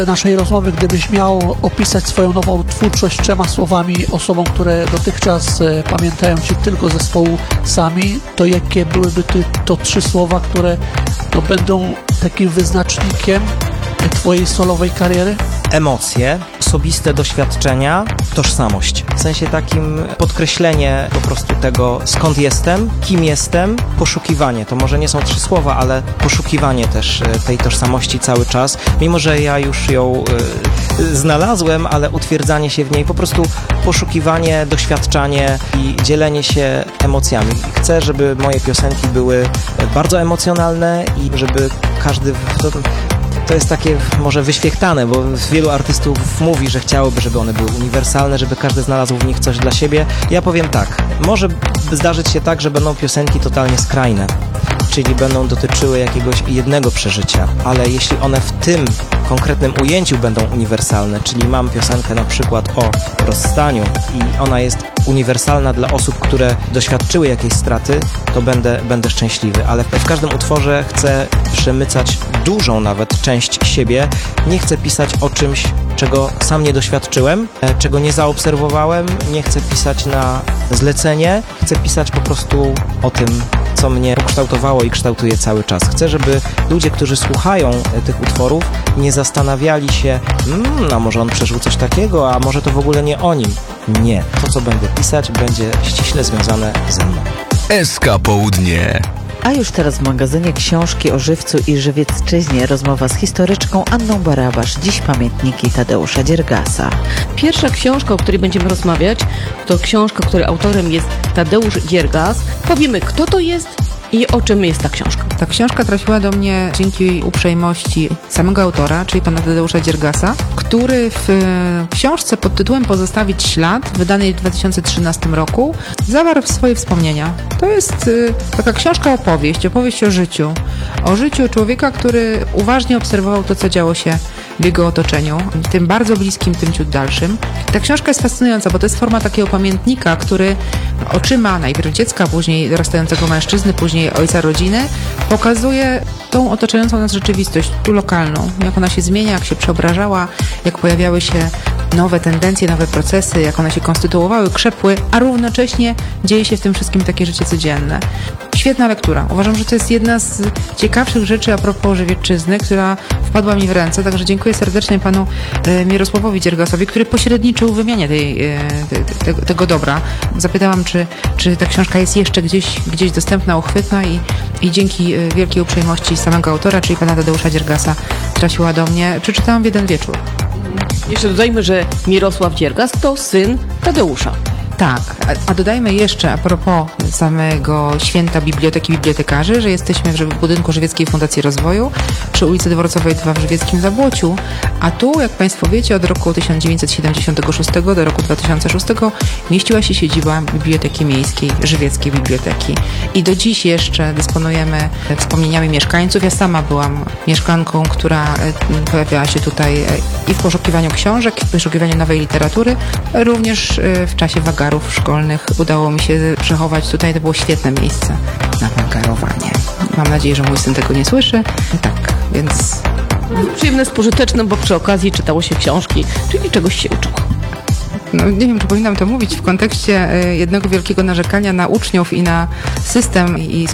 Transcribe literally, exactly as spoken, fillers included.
naszej rozmowy, gdybyś miał opisać swoją nową twórczość trzema słowami osobom, które dotychczas e, pamiętają Cię tylko z zespołu Sami, to jakie byłyby ty, to trzy słowa, które no, będą takim wyznacznikiem Twojej solowej kariery? Emocje, osobiste doświadczenia, tożsamość. W sensie takim podkreślenie po prostu tego, skąd jestem, kim jestem, poszukiwanie. To może nie są trzy słowa, ale poszukiwanie też tej tożsamości cały czas. Mimo że ja już ją y, znalazłem, ale utwierdzanie się w niej, po prostu poszukiwanie, doświadczanie i dzielenie się emocjami. Chcę, żeby moje piosenki były bardzo emocjonalne i żeby każdy... To, To jest takie może wyświechtane, bo wielu artystów mówi, że chciałoby, żeby one były uniwersalne, żeby każdy znalazł w nich coś dla siebie. Ja powiem tak, może zdarzyć się tak, że będą piosenki totalnie skrajne, czyli będą dotyczyły jakiegoś jednego przeżycia, ale jeśli one w tym konkretnym ujęciu będą uniwersalne, czyli mam piosenkę na przykład o rozstaniu i ona jest uniwersalna dla osób, które doświadczyły jakiejś straty, to będę, będę szczęśliwy, ale w każdym utworze chcę przemycać dużą nawet część siebie. Nie chcę pisać o czymś, czego sam nie doświadczyłem, czego nie zaobserwowałem, nie chcę pisać na zlecenie, chcę pisać po prostu o tym, co mnie ukształtowało i kształtuje cały czas. Chcę, żeby ludzie, którzy słuchają tych utworów, nie zastanawiali się, mmm, a może on przeżył coś takiego, a może to w ogóle nie o nim. Nie. To, co będę pisać, będzie ściśle związane ze mną. S K Południe. A już teraz w magazynie Książki o Żywcu i Żywiecczyźnie rozmowa z historyczką Anną Barabasz. Dziś pamiętniki Tadeusza Dziergasa. Pierwsza książka, o której będziemy rozmawiać, to książka, której autorem jest Tadeusz Dziergas. Powiemy, kto to jest i o czym jest ta książka. Ta książka trafiła do mnie dzięki uprzejmości samego autora, czyli pana Tadeusza Dziergasa, który w książce pod tytułem Pozostawić ślad, wydanej w dwa tysiące trzynastym roku, zawarł swoje wspomnienia. To jest y, taka książka opowieść, opowieść o życiu. O życiu człowieka, który uważnie obserwował to, co działo się w jego otoczeniu, tym bardzo bliskim, tym ciut dalszym. Ta książka jest fascynująca, bo to jest forma takiego pamiętnika, który oczyma najpierw dziecka, później dorastającego mężczyzny, później ojca rodziny, pokazuje tą otaczającą nas rzeczywistość, tu lokalną, jak ona się zmienia, jak się przeobrażała, jak pojawiały się nowe tendencje, nowe procesy, jak one się konstytuowały, krzepły, a równocześnie dzieje się w tym wszystkim takie życie codzienne. Świetna lektura. Uważam, że to jest jedna z ciekawszych rzeczy a propos Żywiecczyzny, która wpadła mi w ręce, także dziękuję serdecznie panu e, Mirosławowi Dziergasowi, który pośredniczył w wymianie tej, e, te, te, tego dobra. Zapytałam, czy, czy ta książka jest jeszcze gdzieś, gdzieś dostępna, uchwytna i, i dzięki e, wielkiej uprzejmości samego autora, czyli pana Tadeusza Dziergasa, trafiła do mnie. Przeczytałam w jeden wieczór. Jeszcze dodajmy, że Mirosław Dziergas to syn Tadeusza. Tak, a, a dodajmy jeszcze a propos samego święta Biblioteki Bibliotekarzy, że jesteśmy w budynku Żywieckiej Fundacji Rozwoju przy ulicy Dworcowej dwa w Żywieckim Zabłociu, a tu, jak Państwo wiecie, od roku tysiąc dziewięćset siedemdziesiątego szóstego do roku dwa tysiące szóstego mieściła się siedziba Biblioteki Miejskiej, Żywieckiej Biblioteki. I do dziś jeszcze dysponujemy wspomnieniami mieszkańców. Ja sama byłam mieszkanką, która pojawiała się tutaj i w poszukiwaniu książek, i w poszukiwaniu nowej literatury, również w czasie wagarów szkolnych udało mi się przechować tutaj. To było świetne miejsce na wagarowanie. Mam nadzieję, że mój syn tego nie słyszy. Tak, więc... Przyjemne z pożytecznym, bo przy okazji czytało się książki, czyli czegoś się uczyło. No, nie wiem, czy powinnam to mówić w kontekście jednego wielkiego narzekania na uczniów i na system i